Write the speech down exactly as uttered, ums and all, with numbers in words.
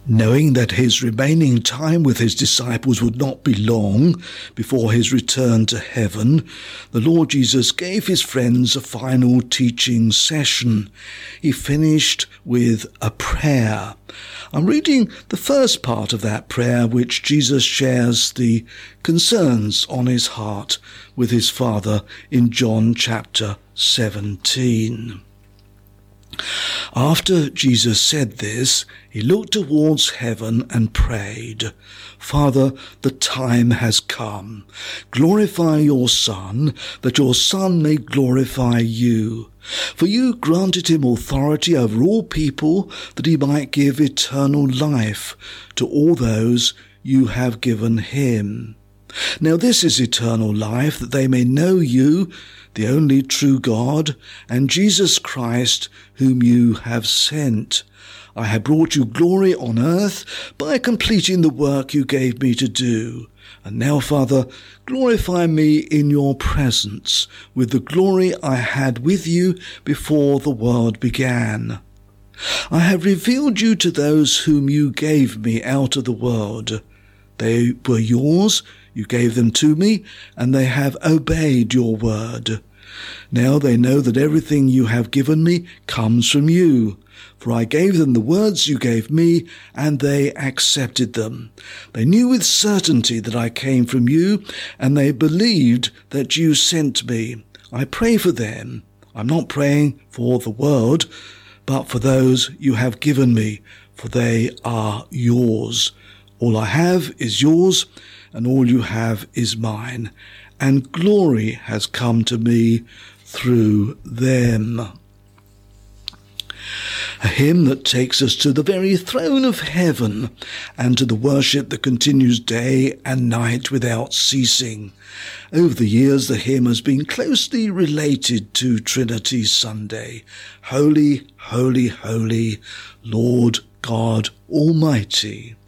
Knowing that his remaining time with his disciples would not be long before his return to heaven, the Lord Jesus gave his friends a final teaching session. He finished with a prayer. I'm reading the first part of that prayer, which Jesus shares the concerns on his heart with his Father in John chapter seventeen. After Jesus said this, he looked towards heaven and prayed, "Father, the time has come. Glorify your Son, that your Son may glorify you. For you granted him authority over all people, that he might give eternal life to all those you have given him. Now this is eternal life, that they may know you, the only true God, and Jesus Christ, whom you have sent. I have brought you glory on earth by completing the work you gave me to do. And now, Father, glorify me in your presence with the glory I had with you before the world began. I have revealed you to those whom you gave me out of the world. They were yours, you gave them to me, and they have obeyed your word. Now they know that everything you have given me comes from you. For I gave them the words you gave me, and they accepted them. They knew with certainty that I came from you, and they believed that you sent me. I pray for them. I'm not praying for the world, but for those you have given me, for they are yours. All I have is yours, and all you have is mine, and glory has come to me through them." A hymn that takes us to the very throne of heaven and to the worship that continues day and night without ceasing. Over the years, the hymn has been closely related to Trinity Sunday. Holy, holy, holy, Lord God Almighty.